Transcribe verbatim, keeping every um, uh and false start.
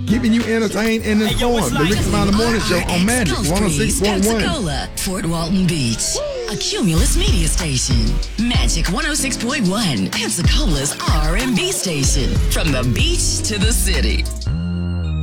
keeping you entertained and informed. The Ricky Smiley Morning Show on Magic one oh six point one. Pensacola, Fort Walton Beach. A Cumulus media station. Magic one oh six point one, Pensacola's R and B station. From the beach to the city.